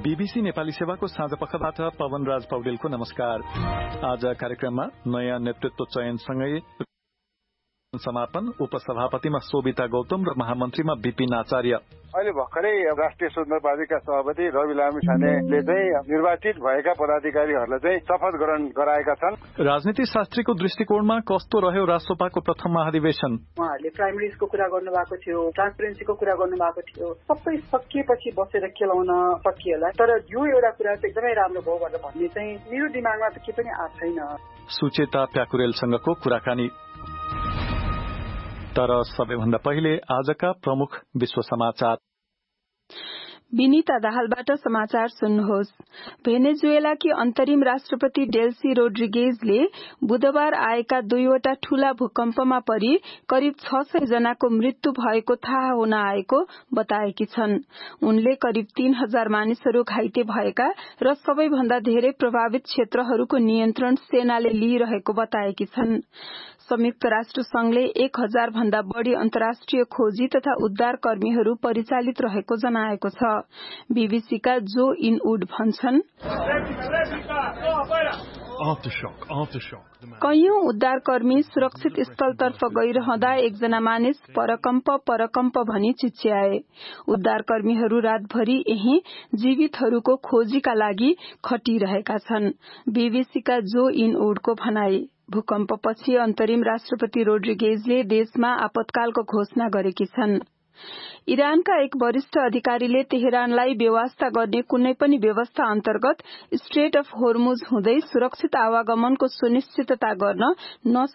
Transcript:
BBC Nepali सेवाको साँझपखबाट पवनराज पौडेलको नमस्कार। आज कार्यक्रममा नयाँ नेतृत्व चयनसँगै समापन, उपसभापतिमा सोभिता गौतम र महामन्त्रीमा विपिन आचार्य। अहिले भर्खरै राष्ट्रिय स्वतन्त्र पार्टीका सभापति रवि लामिछानेले चाहिँ निर्वाचित भएका पदाधिकारीहरूलाई चाहिँ शपथ ग्रहण गराएका छन्। राजनीति शास्त्रीको दृष्टिकोणमा कस्तो रह्यो रासोपाको प्रथम महाधिवेशन? उहाँहरूले प्राइमेरिजको कुरा गर्नुभएको थियो, ट्रान्सपेरेन्सीको कुरा गर्नुभएको थियो। सबै सकिएपछि बसेर खेलाउन सकिएला, तर यो एउटा कुरा चाहिँ एकदमै राम्रो भयो भनेर भन्ने चाहिँ मेरो दिमागमा त के पनि आएको छैन। सुचेता प्याकुरेलसँगको कुराकानी। तर सबैभन्दा पहिले आजका प्रमुख विश्व समाचार। विनीता दाहालबाट समाचार सुन्नुहोस्। भेनेजुएलाकी अन्तरिम राष्ट्रपति डेल्सी रोड्रिगेजले बुधबार आएका दुईवटा ठूला भूकम्पमा परि करिब 600 जनाको मृत्यु भएको थाहा हुन आएको बताएकी छन्। उनले करिब 3000 मानिसहरू घाइते भएका र सबैभन्दा धेरै प्रभावित क्षेत्रहरूको नियन्त्रण सेनाले लिइरहेको बताएकी छन्। संयुक्त राष्ट्र संघले 1000 भन्दा बढ़ी अन्तर्राष्ट्रिय खोजी तथा उद्धार कर्मीहरू परिचालित रहेको जनाएको छ। बीबीसीका जो इन वुड भन्छन्, कैयौं उद्धारकर्मी सुरक्षित स्थलतर्फ गइरहँदा एकजना मानिस परकम्प भनी चिच्याए। उद्धारकर्मीहरू रातभरि यही जीवितहरूको खोजीका लागि खटिरहेका छन्। बीबीसीका जो इन वुडको भनाई। भूकम्पपछि अन्तरिम राष्ट्रपति रोड्रिगेजले देशमा आपतकालको घोषणा गरेकी छन्। इरानका एक वरिष्ठ अधिकारीले तेहरानलाई बेवास्ता गर्ने कुनै पनि व्यवस्था अन्तर्गत स्ट्रेट अफ होर्मुज हुँदै सुरक्षित आवागमनको सुनिश्चितता गर्न